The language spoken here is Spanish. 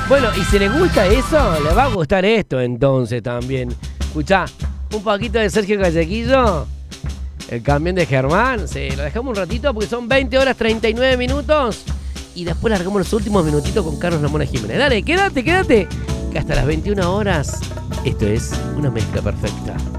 Bueno, y si les gusta eso, les va a gustar esto entonces también. Escuchá, un poquito de Sergio Callequillo, el camión de Germán. Sí, lo dejamos un ratito porque son 20 horas 39 minutos. Y después largamos los últimos minutitos con Carlos Ramón Jiménez. Dale, quédate, que hasta las 21 horas esto es Una Mezcla Perfecta.